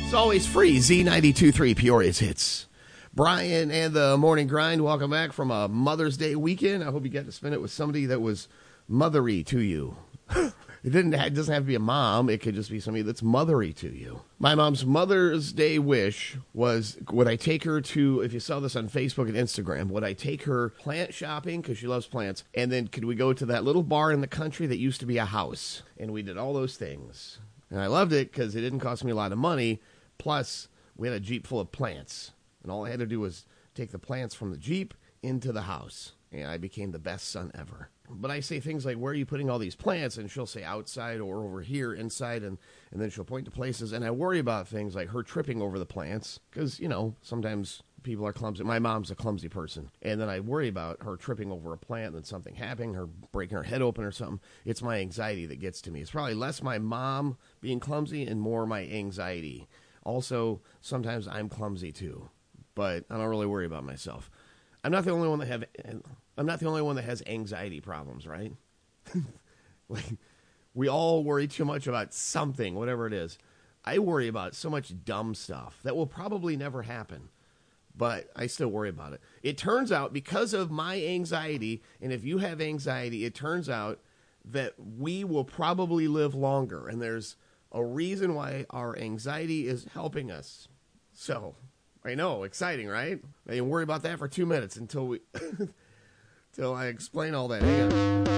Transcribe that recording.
It's always free. Z92.3 Peoria's Hits. Brian and the Morning Grind, welcome back from a Mother's Day weekend. I hope you got to spend it with somebody that was mothery to you. It doesn't have to be a mom. It could just be somebody that's mothery to you. My mom's Mother's Day wish was, would I take her to, if you saw this on Facebook and Instagram, would I take her plant shopping, because she loves plants, and then could we go to that little bar in the country that used to be a house? And we did all those things. And I loved it because it didn't cost me a lot of money. Plus, we had a Jeep full of plants. And all I had to do was take the plants from the Jeep into the house. And I became the best son ever. But I say things like, where are you putting all these plants? And she'll say outside or over here, inside. And then she'll point to places. And I worry about things like her tripping over the plants. Because, you know, sometimes people are clumsy. My mom's a clumsy person. And then I worry about her tripping over a plant and then something happening, her breaking her head open or something. It's my anxiety that gets to me. It's probably less my mom being clumsy and more my anxiety. Also, sometimes I'm clumsy too. But I don't really worry about myself. I'm not the only one that has anxiety problems, right? Like, we all worry too much about something, whatever it is. I worry about so much dumb stuff that will probably never happen, but I still worry about it. It turns out, because of my anxiety, and if you have anxiety, it turns out that we will probably live longer, and there's a reason why our anxiety is helping us. So, I know, exciting, right? I can worry about that for 2 minutes until I explain all that. Hang on.